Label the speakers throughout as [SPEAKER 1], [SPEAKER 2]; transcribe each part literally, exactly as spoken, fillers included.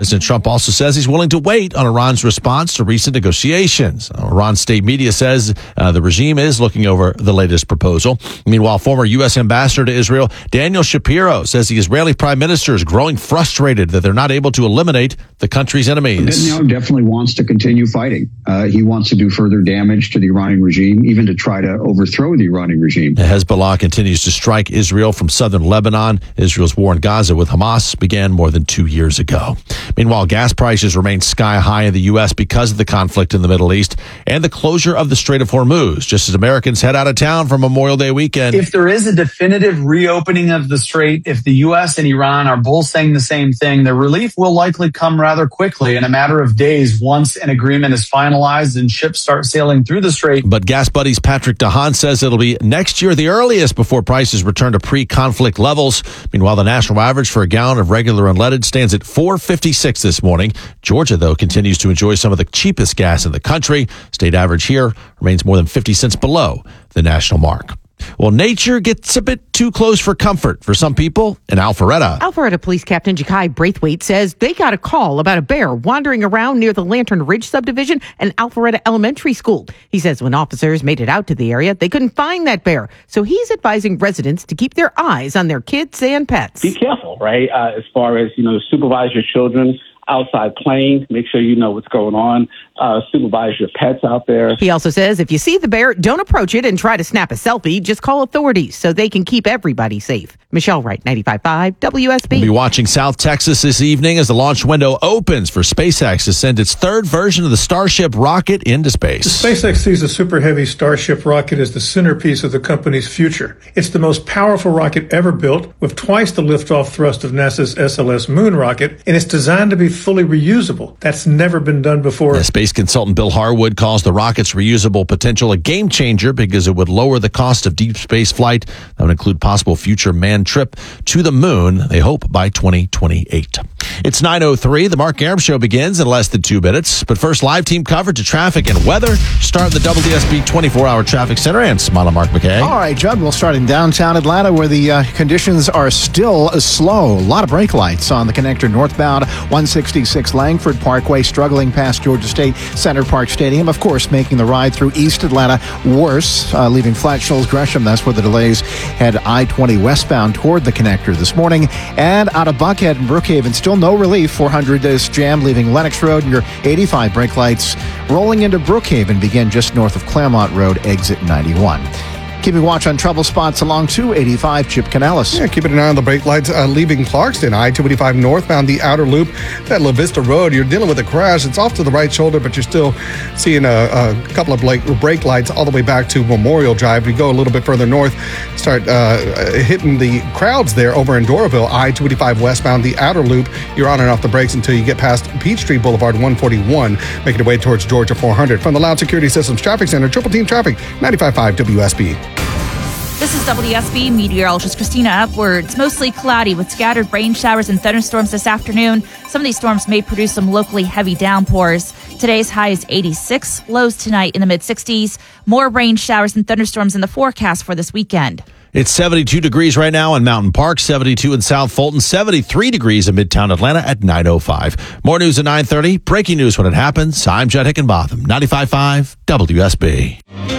[SPEAKER 1] President Trump also says he's willing to wait on Iran's response to recent negotiations. Iran state media says uh, the regime is looking over the latest proposal. Meanwhile, former U S ambassador to Israel, Daniel Shapiro, says the Israeli prime minister is growing frustrated that they're not able to eliminate the country's enemies.
[SPEAKER 2] Netanyahu definitely wants to continue fighting. Uh, he wants to do further damage to the Iranian regime, even to try to overthrow the Iranian regime.
[SPEAKER 1] The Hezbollah continues to strike Israel from southern Lebanon. Israel's war in Gaza with Hamas began more than two years ago. Meanwhile, gas prices remain sky high in the U S because of the conflict in the Middle East and the closure of the Strait of Hormuz, just as Americans head out of town for Memorial Day weekend.
[SPEAKER 3] If there is a definitive reopening of the strait, if the U S and Iran are both saying the same thing, the relief will likely come rather quickly in a matter of days once an agreement is finalized and ships start sailing through the strait.
[SPEAKER 1] But Gas Buddy's Patrick DeHaan says it'll be next year the earliest before prices return to pre-conflict levels. Meanwhile, the national average for a gallon of regular unleaded stands at four fifty-six this morning. Georgia, though, continues to enjoy some of the cheapest gas in the country. State average here remains more than fifty cents below the national mark. Well, nature gets a bit too close for comfort for some people in Alpharetta.
[SPEAKER 4] Alpharetta Police Captain Jakai Braithwaite says they got a call about a bear wandering around near the Lantern Ridge subdivision and Alpharetta Elementary School. He says when officers made it out to the area, they couldn't find that bear. So he's advising residents to keep their eyes on their kids and pets.
[SPEAKER 5] Be careful, right? Uh, as far as, you know, supervise your children outside playing, make sure you know what's going on, uh, supervise your pets out there.
[SPEAKER 4] He also says if you see the bear, don't approach it and try to snap a selfie. Just call authorities so they can keep everybody safe. Michelle Wright, ninety-five point five W S B.
[SPEAKER 1] We'll be watching South Texas this evening as the launch window opens for SpaceX to send its third version of the Starship rocket into space.
[SPEAKER 6] SpaceX sees the Super Heavy Starship rocket as the centerpiece of the company's future. It's the most powerful rocket ever built, with twice the liftoff thrust of NASA's S L S moon rocket, and it's designed to be fully reusable. That's never been done before.
[SPEAKER 1] The space consultant Bill Harwood calls the rocket's reusable potential a game changer because it would lower the cost of deep space flight. That would include possible future manned trip to the moon, they hope, by twenty twenty-eight. It's nine oh three. The Mark Arum Show begins in less than two minutes. But first, live team coverage of traffic and weather. Start at the W D S B twenty-four hour traffic center and Smile Mark McKay.
[SPEAKER 7] All right, Judd, we'll start in downtown Atlanta where the uh, conditions are still slow. A lot of brake lights on the connector northbound one sixty-six Langford Parkway, struggling past Georgia State Center Park Stadium. Of course, making the ride through East Atlanta worse, uh, leaving Flat Shoals Gresham. That's where the delays head I twenty westbound toward the connector this morning. And out of Buckhead and Brookhaven, still no relief. four hundred is jammed, leaving Lennox Road. Your eighty-five brake lights rolling into Brookhaven begin just north of Claremont Road, exit ninety-one. Keeping watch on trouble spots along two eighty-five, Chip Canellis.
[SPEAKER 8] Yeah, keeping an eye on the brake lights uh, leaving Clarkston. I two eighty-five northbound, the outer loop, that La Vista Road. You're dealing with a crash. It's off to the right shoulder, but you're still seeing a, a couple of like brake lights all the way back to Memorial Drive. We go a little bit further north, start uh, hitting the crowds there over in Doraville. I two eighty-five westbound, the outer loop. You're on and off the brakes until you get past Peachtree Boulevard one forty-one, making your way towards Georgia four hundred. From the Loud Security Systems Traffic Center, Triple Team Traffic, ninety-five point five W S B.
[SPEAKER 9] This is W S B meteorologist Christina Upwards. Mostly cloudy with scattered rain showers and thunderstorms this afternoon. Some of these storms may produce some locally heavy downpours. Today's high is eighty-six. Lows tonight in the mid sixties. More rain showers and thunderstorms in the forecast for this weekend.
[SPEAKER 1] It's seventy-two degrees right now in Mountain Park, seventy-two in South Fulton, seventy-three degrees in Midtown Atlanta at nine oh five. More news at nine thirty. Breaking news when it happens. I'm Judd Hickenbotham, ninety-five point five W S B.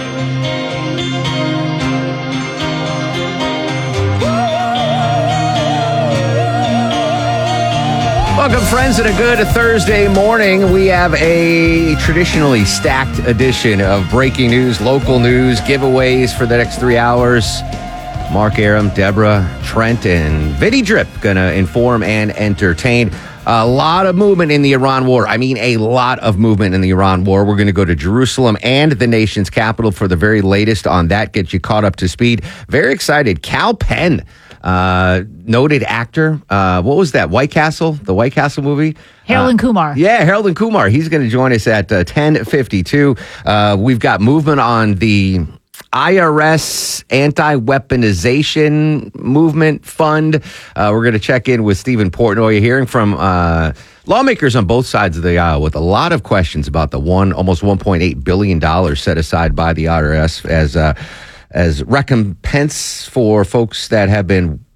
[SPEAKER 10] Welcome, friends, and a good Thursday morning. We have a traditionally stacked edition of breaking news, local news, giveaways for the next three hours. Mark Arum, Deborah, Trent, and Vinny Drip going to inform and entertain. A lot of movement in the Iran war. I mean, a lot of movement in the Iran war. We're going to go to Jerusalem and the nation's capital for the very latest on that. Get you caught up to speed. Very excited. Kal Penn. Uh, noted actor. Uh, what was that? White Castle? The White Castle movie?
[SPEAKER 9] Harold
[SPEAKER 10] uh,
[SPEAKER 9] and Kumar.
[SPEAKER 10] Yeah, Harold and Kumar. He's going to join us at uh, ten fifty-two. Uh, we've got movement on the I R S anti-weaponization movement fund. Uh, we're going to check in with Stephen Portnoy. You're hearing from uh, lawmakers on both sides of the aisle with a lot of questions about the one almost one point eight billion dollars set aside by the I R S as uh, as recompense for folks that have been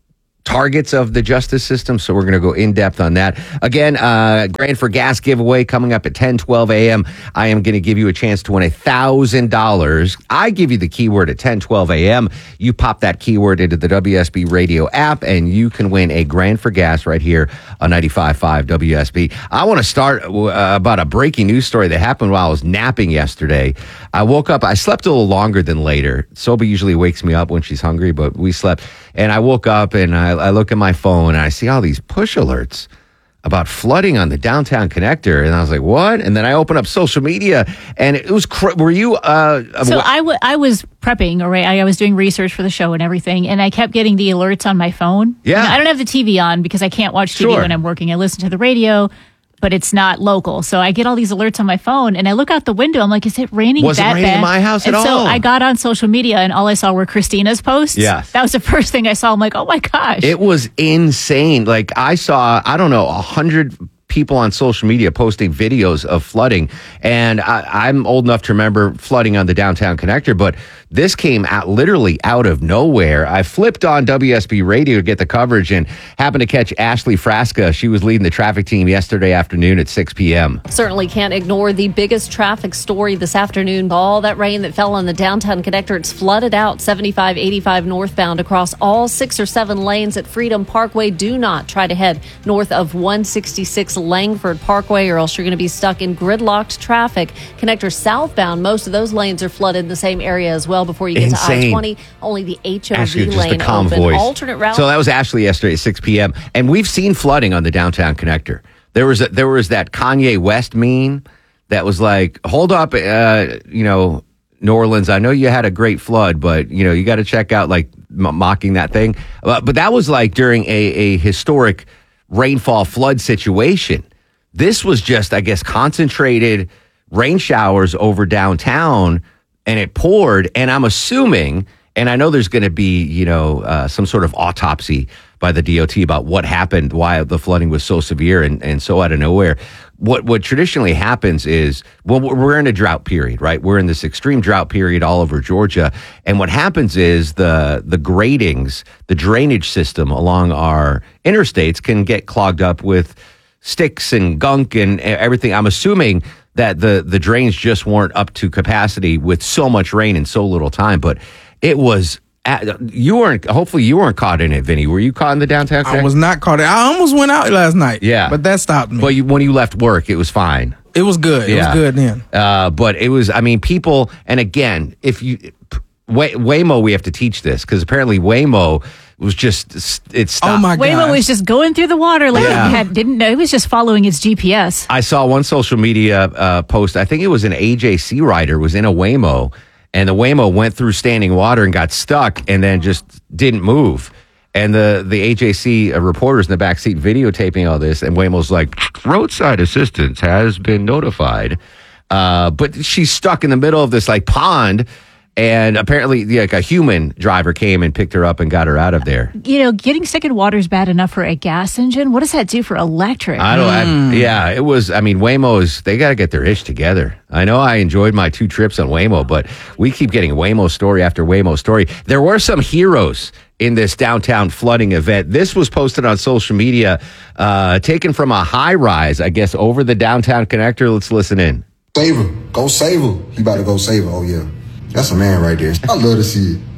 [SPEAKER 10] targets of the justice system. So we're going to go in depth on that. Again, uh, Grand for Gas giveaway coming up at ten twelve a.m. I am going to give you a chance to win one thousand dollars. I give you the keyword at ten twelve a.m. You pop that keyword into the W S B radio app and you can win a Grand for Gas right here on ninety-five point five W S B. I want to start uh, about a breaking news story that happened while I was napping yesterday. I woke up, I slept a little longer than later. Soba usually wakes me up when she's hungry, but we slept. And I woke up and I, I look at my phone and I see all these push alerts about flooding on the downtown connector. And I was like, what? And then I open up social media and it was, cr- were you? Uh,
[SPEAKER 11] so I, w- I was prepping, or I was doing research for the show and everything. And I kept getting the alerts on my phone.
[SPEAKER 10] Yeah.
[SPEAKER 11] And I don't have the T V on because I can't watch T V
[SPEAKER 10] Sure.
[SPEAKER 11] when I'm working. I listen to the radio, but it's not local. So I get all these alerts on my phone and I look out the window. I'm like, is it raining
[SPEAKER 10] Wasn't
[SPEAKER 11] that
[SPEAKER 10] raining
[SPEAKER 11] bad?
[SPEAKER 10] in my house at
[SPEAKER 11] and so
[SPEAKER 10] all.
[SPEAKER 11] I got on social media and all I saw were Christina's posts.
[SPEAKER 10] Yes.
[SPEAKER 11] That was the first thing I saw. I'm like, oh my gosh.
[SPEAKER 10] It was insane. Like I saw, I don't know, a hundred people on social media posting videos of flooding. And I, I'm old enough to remember flooding on the downtown connector, but this came out literally out of nowhere. I flipped on W S B radio to get the coverage and happened to catch Ashley Frasca. She was leading the traffic team yesterday afternoon at six p.m.
[SPEAKER 12] Certainly can't ignore the biggest traffic story this afternoon. All that rain that fell on the downtown connector, it's flooded out seventy-five eighty-five northbound across all six or seven lanes at Freedom Parkway. Do not try to head north of one sixty-six Langford Parkway or else you're going to be stuck in gridlocked traffic. Connector southbound, most of those lanes are flooded in the same area as well before you get
[SPEAKER 10] Insane.
[SPEAKER 12] to I twenty. Only the H O V
[SPEAKER 10] Ashley, just
[SPEAKER 12] lane
[SPEAKER 10] a calm
[SPEAKER 12] open.
[SPEAKER 10] voice.
[SPEAKER 12] Alternate route.
[SPEAKER 10] So that was Ashley yesterday at six p.m. And we've seen flooding on the downtown connector. There was a, there was that Kanye West meme that was like, hold up, uh, you know, New Orleans, I know you had a great flood, but, you know, you got to check out, like, m- mocking that thing. Uh, but that was like during a, a historic rainfall flood situation. This was just, I guess, concentrated rain showers over downtown, and it poured. And I'm assuming, and I know there's going to be, you know, uh, some sort of autopsy by the D O T about what happened, why the flooding was so severe and, and so out of nowhere. What what traditionally happens is, well, we're in a drought period, right? We're in this extreme drought period all over Georgia. And what happens is the the gratings, the drainage system along our interstates can get clogged up with sticks and gunk and everything. I'm assuming that the, the drains just weren't up to capacity with so much rain in so little time. But it was, at, you weren't, hopefully you weren't caught in it, Vinny. Were you caught in the downtown connector?
[SPEAKER 13] I was not caught. I almost went out last night.
[SPEAKER 10] Yeah.
[SPEAKER 13] But that stopped me.
[SPEAKER 10] But you, when you left work, it was fine.
[SPEAKER 13] It was good. It
[SPEAKER 10] Yeah.
[SPEAKER 13] was good then.
[SPEAKER 10] Uh, but it was, I mean, people, and again, if you, Way, Waymo, we have to teach this because apparently Waymo was just, it stopped.
[SPEAKER 13] Oh my God.
[SPEAKER 11] Waymo was just going through the water like
[SPEAKER 10] Yeah.
[SPEAKER 11] it had, didn't know. It was just following its G P S.
[SPEAKER 10] I saw one social media uh, post. I think it was an A J C rider was in a Waymo, and the Waymo went through standing water and got stuck, and then just didn't move. And the the A J C uh, reporters in the back seat videotaping all this, and Waymo's like, roadside assistance has been notified, uh, but she's stuck in the middle of this like pond. And apparently, like a human driver came and picked her up and got her out of there.
[SPEAKER 11] You know, getting sick in water is bad enough for a gas engine. What does that do for electric?
[SPEAKER 10] I don't. I, yeah, it was. I mean, Waymo's. They got to get their ish together. I know I enjoyed my two trips on Waymo, but we keep getting Waymo story after Waymo story. There were some heroes in this downtown flooding event. This was posted on social media, uh, taken from a high rise, I guess, over the downtown connector. Let's listen in.
[SPEAKER 14] Save her. Go save her. He about to go save her. Oh yeah. That's a man right there. I love to see it.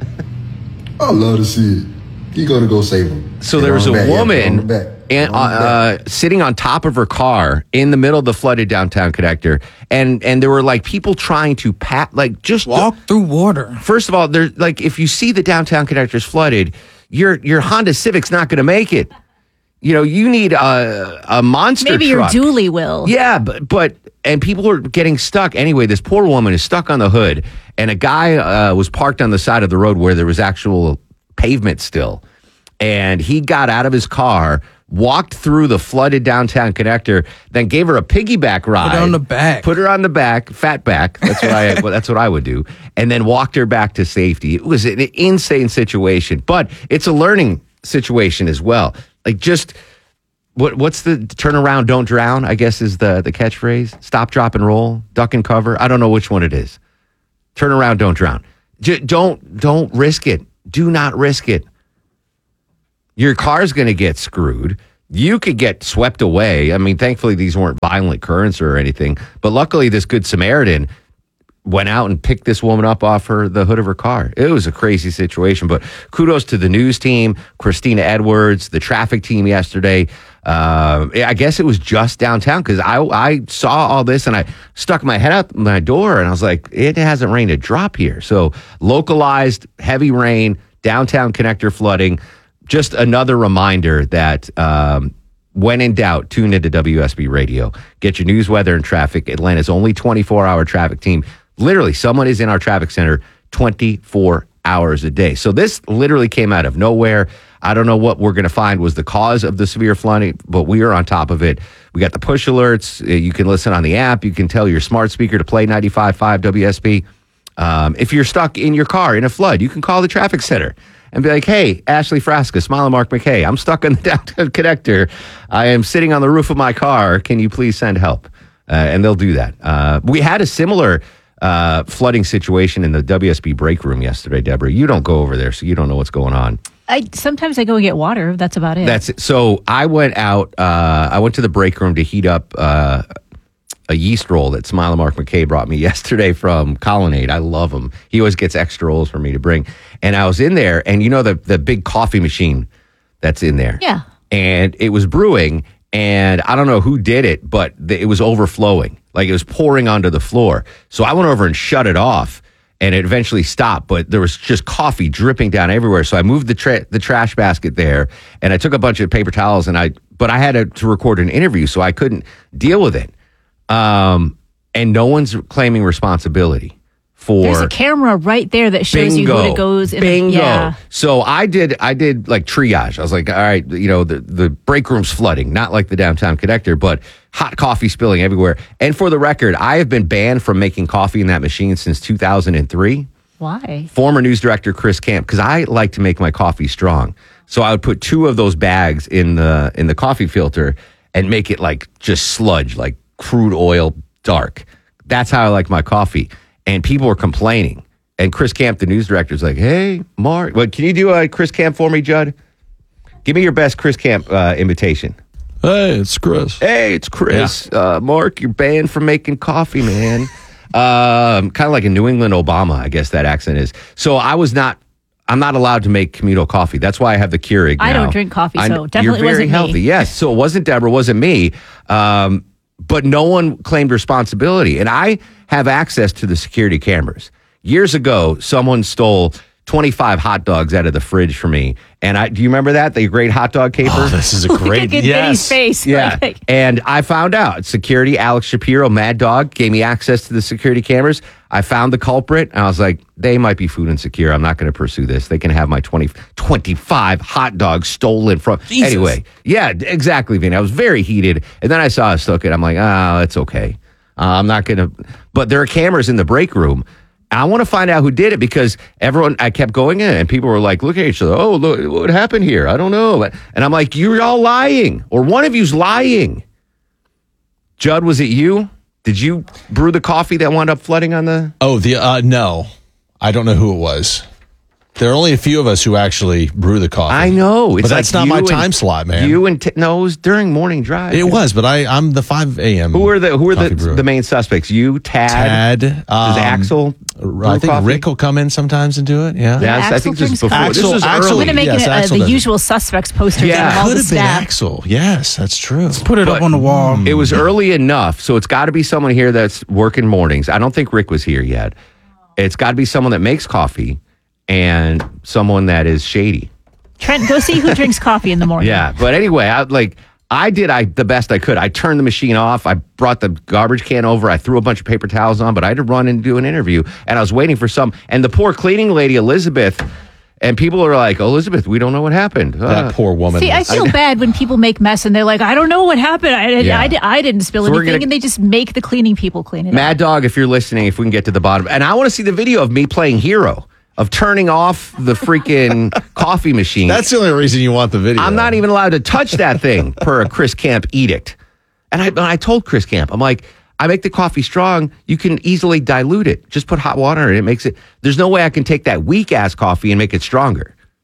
[SPEAKER 14] I love to see it. He going to go save him.
[SPEAKER 10] So there was a woman and, uh, uh, sitting on top of her car in the middle of the flooded downtown connector. And and there were like people trying to pat, like just
[SPEAKER 13] walk the, through water.
[SPEAKER 10] First of all, there's like if you see the downtown connectors flooded, your your Honda Civic's not going to make it. You know, you need a, a monster
[SPEAKER 11] Maybe
[SPEAKER 10] truck.
[SPEAKER 11] your dually will.
[SPEAKER 10] Yeah, but, but, and people are getting stuck. Anyway, this poor woman is stuck on the hood, and a guy uh, was parked on the side of the road where there was actual pavement still. And he got out of his car, walked through the flooded downtown connector, then gave her a piggyback ride.
[SPEAKER 13] Put her on the back.
[SPEAKER 10] Put her on the back, fat back. That's what I. well, that's what I would do. And then walked her back to safety. It was an insane situation, but it's a learning situation as well. Like just what? What's the turn around, don't drown? I guess is the the catchphrase. Stop, drop, and roll. Duck and cover. I don't know which one it is. Turn around, don't drown. J- don't don't risk it. Do not risk it. your car's going to get screwed. You could get swept away. I mean, thankfully, these weren't violent currents or anything. But luckily, this Good Samaritan went out and picked this woman up off her the hood of her car. It was a crazy situation. But kudos to the news team, Christina Edwards, the traffic team yesterday. Uh, I guess it was just downtown because I, I saw all this and I stuck my head out my door and I was like, it hasn't rained a drop here. So localized heavy rain, downtown connector flooding. Just another reminder that um, when in doubt, tune into W S B Radio. Get your news, weather, and traffic. Atlanta's only twenty-four hour traffic team. Literally, someone is in our traffic center twenty-four hours a day. So this literally came out of nowhere. I don't know what we're going to find was the cause of the severe flooding, but we are on top of it. We got the push alerts. You can listen on the app. You can tell your smart speaker to play ninety-five point five W S B. Um, if you're stuck in your car in a flood, you can call the traffic center and be like, hey, Ashley Frasca, Smile and Mark McKay, I'm stuck on the downtown connector. I am sitting on the roof of my car. Can you please send help? Uh, and they'll do that. Uh, we had a similar uh, flooding situation in the W S B break room yesterday, Deborah. You don't go over there, so you don't know what's going on.
[SPEAKER 11] I sometimes I go get water. That's about it.
[SPEAKER 10] That's it. So I went out, uh, I went to the break room to heat up uh, a yeast roll that Smile and Mark McKay brought me yesterday from Colonnade. I love him. He always gets extra rolls for me to bring. And I was in there, and you know the the big coffee machine that's in there?
[SPEAKER 11] Yeah.
[SPEAKER 10] And it was brewing, and I don't know who did it, but the, it was overflowing. Like it was pouring onto the floor. So I went over and shut it off, and it eventually stopped, but there was just coffee dripping down everywhere. So I moved the tra- the trash basket there, and I took a bunch of paper towels, and I but I had to, to record an interview, so I couldn't deal with it. Um, and no one's claiming responsibility for.
[SPEAKER 11] There's a camera right there that shows
[SPEAKER 10] bingo,
[SPEAKER 11] you who it goes in.
[SPEAKER 10] Bingo.
[SPEAKER 11] Yeah.
[SPEAKER 10] So I did. I did like triage. I was like, all right, you know, the the break room's flooding, not like the downtown connector, but hot coffee spilling everywhere. And for the record, I have been banned from making coffee in that machine since two thousand three.
[SPEAKER 11] Why?
[SPEAKER 10] Former news director Chris Camp, because I like to make my coffee strong. So I would put two of those bags in the in the coffee filter and make it like just sludge, like crude oil dark. That's how I like my coffee. And people were complaining. And Chris Camp, the news director, is like, hey, Mark, what, can you do a Chris Camp for me, Judd? Give me your best Chris Camp uh, imitation.
[SPEAKER 1] Hey, it's Chris.
[SPEAKER 10] Hey, it's Chris. Yeah. Uh, Mark, you're banned from making coffee, man. um, kind of like a New England Obama, I guess that accent is. So I was not, I'm not allowed to make communal coffee. That's why I have the Keurig now.
[SPEAKER 11] I don't drink coffee, so
[SPEAKER 10] I,
[SPEAKER 11] definitely
[SPEAKER 10] you're very
[SPEAKER 11] wasn't
[SPEAKER 10] healthy.
[SPEAKER 11] me.
[SPEAKER 10] Yes, so it wasn't Deborah, wasn't me. Um, but no one claimed responsibility. And I have access to the security cameras. Years ago, someone stole twenty-five hot dogs out of the fridge for me. And I, do you remember that? The great hot dog caper?
[SPEAKER 1] Oh, this is a great,
[SPEAKER 11] Look at
[SPEAKER 1] yes.
[SPEAKER 11] Vinny's face.
[SPEAKER 10] Yeah.
[SPEAKER 11] Like,
[SPEAKER 10] And I found out security, Alex Shapiro, Mad Dog, gave me access to the security cameras. I found the culprit and I was like, they might be food insecure. I'm not going to pursue this. They can have my twenty, twenty-five hot dogs stolen from.
[SPEAKER 1] Jesus.
[SPEAKER 10] Anyway, yeah, exactly, Vinny. I was very heated. And then I saw us took it. I'm like, oh, it's okay. Uh, I'm not going to. But there are cameras in the break room. I want to find out who did it because everyone, I kept going in and people were like, look at each other. Oh, look, what happened here? I don't know. And I'm like, you're all lying or one of you's lying. Judd, was it you? Did you brew the coffee that wound up flooding on the?
[SPEAKER 1] Oh, the uh, no. I don't know who it was. There are only a few of us who actually brew the coffee.
[SPEAKER 10] I know. It's
[SPEAKER 1] but that's
[SPEAKER 10] like
[SPEAKER 1] not my
[SPEAKER 10] you
[SPEAKER 1] time
[SPEAKER 10] and-
[SPEAKER 1] slot, man.
[SPEAKER 10] You and, t- no, it was during morning drive.
[SPEAKER 1] It was, but I, I'm the five a.m.
[SPEAKER 10] Who are the, who are
[SPEAKER 1] coffee
[SPEAKER 10] the,
[SPEAKER 1] brewer.
[SPEAKER 10] the main suspects? You, Tad?
[SPEAKER 1] Tad.
[SPEAKER 10] Does
[SPEAKER 1] um,
[SPEAKER 10] Axel brew
[SPEAKER 1] I think
[SPEAKER 10] coffee?
[SPEAKER 1] Rick will come in sometimes and do it. Yeah.
[SPEAKER 10] Yes, I
[SPEAKER 11] Axel
[SPEAKER 10] think this is
[SPEAKER 11] drinks
[SPEAKER 10] before.
[SPEAKER 11] coffee.
[SPEAKER 10] this was
[SPEAKER 1] Axel-
[SPEAKER 10] early.
[SPEAKER 11] I'm going to make
[SPEAKER 1] Yes,
[SPEAKER 11] it uh,
[SPEAKER 1] Axel
[SPEAKER 11] the
[SPEAKER 1] does it.
[SPEAKER 11] usual suspects poster
[SPEAKER 10] Yeah.
[SPEAKER 11] of all
[SPEAKER 1] Could
[SPEAKER 11] the
[SPEAKER 1] have been
[SPEAKER 11] staff.
[SPEAKER 1] Axel. Yes, that's true.
[SPEAKER 13] Put it
[SPEAKER 10] But-
[SPEAKER 13] up on the wall.
[SPEAKER 10] It was early enough, so it's got to be someone here that's working mornings. I don't think Rick was here yet. It's got to be someone that makes coffee and someone that is shady.
[SPEAKER 11] Trent, go see who drinks coffee in the morning.
[SPEAKER 10] Yeah, but anyway, I like I did I the best I could. I turned the machine off. I brought the garbage can over. I threw a bunch of paper towels on, but I had to run and do an interview, and I was waiting for some. And the poor cleaning lady, Elizabeth, and people are like, "Elizabeth, we don't know what happened." Uh,
[SPEAKER 1] That poor woman.
[SPEAKER 11] See, I feel bad when people make mess and they're like, I don't know what happened. I,
[SPEAKER 10] Yeah.
[SPEAKER 11] I, I, I didn't spill
[SPEAKER 10] So we're
[SPEAKER 11] anything.
[SPEAKER 10] gonna-
[SPEAKER 11] And they just make the cleaning people clean it
[SPEAKER 10] Mad
[SPEAKER 11] up.
[SPEAKER 10] Dog, if you're listening, if we can get to the bottom, and I want to see the video of me playing Hero, of turning off the freaking coffee machine.
[SPEAKER 1] That's the only reason you want the video.
[SPEAKER 10] I'm not even allowed to touch that thing per a Chris Camp edict. And I, and I told Chris Camp, I'm like, I make the coffee strong. You can easily dilute it. Just put hot water in it. It makes it. There's no way I can take that weak ass coffee and make it stronger.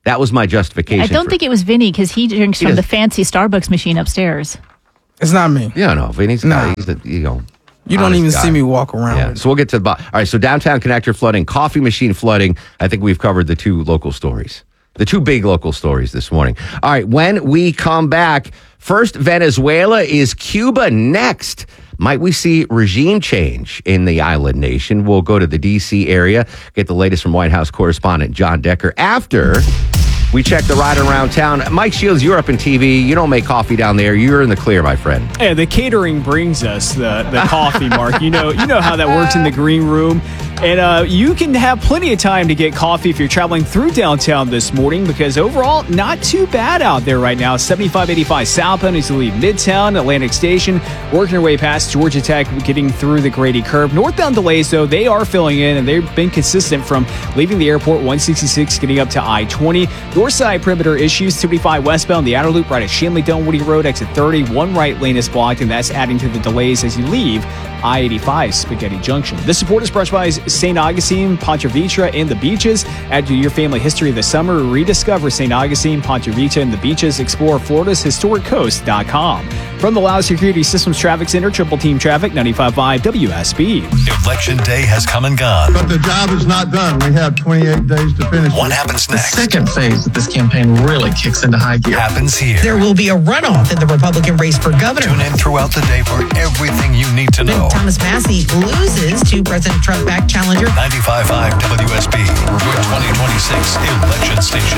[SPEAKER 10] That was my justification.
[SPEAKER 11] I don't
[SPEAKER 10] for-
[SPEAKER 11] think it was Vinny because he drinks
[SPEAKER 10] He
[SPEAKER 11] from the
[SPEAKER 10] doesn't-
[SPEAKER 11] fancy Starbucks machine upstairs.
[SPEAKER 13] It's not me.
[SPEAKER 10] Yeah, no, Vinny's
[SPEAKER 13] Nah.
[SPEAKER 10] he's the, you know.
[SPEAKER 13] You don't
[SPEAKER 10] honest
[SPEAKER 13] even
[SPEAKER 10] guy.
[SPEAKER 13] see me walk around.
[SPEAKER 10] Yeah, so we'll get to the bottom. All right, so downtown connector flooding, coffee machine flooding. I think we've covered the two local stories, the two big local stories this morning. All right, when we come back, first Venezuela, is Cuba next? Might we see regime change in the island nation? We'll go to the D C area, get the latest from White House correspondent John Decker after we check the ride around town. Mike Shields, you're up in T V. You don't make coffee down there. You're in the clear, my friend.
[SPEAKER 15] Yeah, the catering brings us the, the coffee, Mark. You know, you know how that works in the green room. And uh, you can have plenty of time to get coffee if you're traveling through downtown this morning, because overall, not too bad out there right now. seventy-five eighty-five southbound as you leave Midtown, Atlantic Station, working your way past Georgia Tech, getting through the Grady Curve. Northbound delays, though, they are filling in, and they've been consistent from leaving the airport, one sixty-six, getting up to I twenty. North side perimeter issues, two eighty-five westbound, the outer loop right at Shanley Dunwoody Road, exit thirty. One right lane is blocked, and that's adding to the delays as you leave I eighty-five, Spaghetti Junction. This support is brought to you by Saint Augustine, Ponte Vedra, and the beaches. Add to your family history of the summer. Rediscover Saint Augustine, Ponte Vedra, and the beaches. Explore Florida's historic coast dot com. From the Loud Security Systems Traffic Center, Triple Team Traffic, ninety-five point five W S B.
[SPEAKER 16] Election day has come and gone.
[SPEAKER 17] But the job is not done. We have twenty-eight days to finish.
[SPEAKER 16] What happens next?
[SPEAKER 18] The second phase of this campaign really kicks into high gear.
[SPEAKER 16] Happens here.
[SPEAKER 19] There will be a runoff in the Republican race for governor.
[SPEAKER 16] Tune in throughout the day for everything you need to know.
[SPEAKER 19] Thomas Massey loses to President Trump-backed challenger.
[SPEAKER 16] ninety-five point five W S B, your twenty twenty-six election station.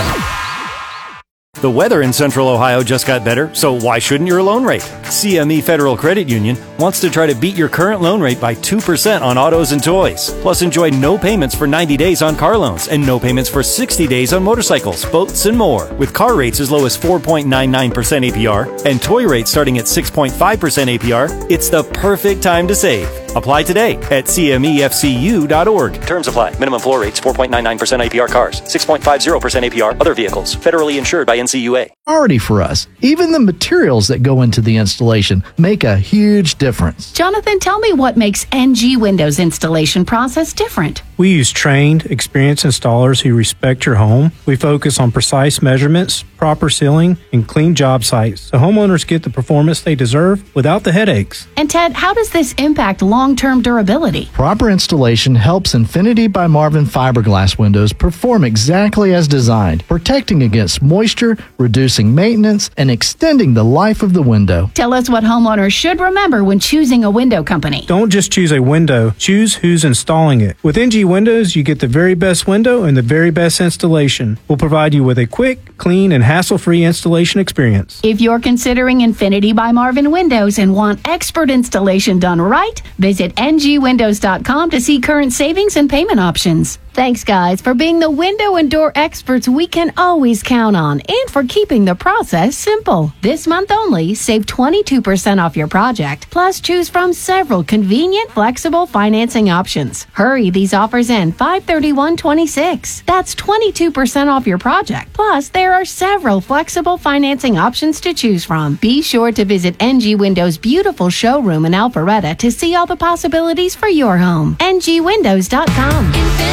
[SPEAKER 20] The weather in Central Ohio just got better, so why shouldn't your loan rate? C M E Federal Credit Union wants to try to beat your current loan rate by two percent on autos and toys. Plus, enjoy no payments for ninety days on car loans and no payments for sixty days on motorcycles, boats, and more. With car rates as low as four point nine nine percent A P R and toy rates starting at six point five percent A P R, it's the perfect time to save. Apply today at C M E F C U dot org. Terms apply. Minimum floor rates four point nine nine percent A P R cars, six point five zero percent A P R other vehicles. Federally insured by N C U A.
[SPEAKER 21] Priority for us. Even the materials that go into the installation make a huge difference.
[SPEAKER 22] Jonathan, tell me what makes N G Windows installation process different.
[SPEAKER 23] We use trained, experienced installers who respect your home. We focus on precise measurements, proper sealing, and clean job sites so homeowners get the performance they deserve without the headaches.
[SPEAKER 22] And Ted, how does this impact long-term durability?
[SPEAKER 21] Proper installation helps Infinity by Marvin fiberglass windows perform exactly as designed, protecting against moisture, reducing maintenance, and extending the life of the window.
[SPEAKER 22] Tell us what homeowners should remember when choosing a window company.
[SPEAKER 23] Don't just choose a window, choose who's installing it. With N G Windows, you get the very best window and the very best installation. We'll provide you with a quick, clean, and hassle-free installation experience.
[SPEAKER 22] If you're considering Infinity by Marvin Windows and want expert installation done right, visit N G windows dot com to see current savings and payment options. Thanks, guys, for being the window and door experts we can always count on and for keeping the process simple. This month only, save twenty-two percent off your project, plus choose from several convenient, flexible financing options. Hurry, these offers end five thirty-one twenty-six. That's twenty-two percent off your project, plus there are several flexible financing options to choose from. Be sure to visit N G Windows' beautiful showroom in Alpharetta to see all the possibilities for your home. N G windows dot com.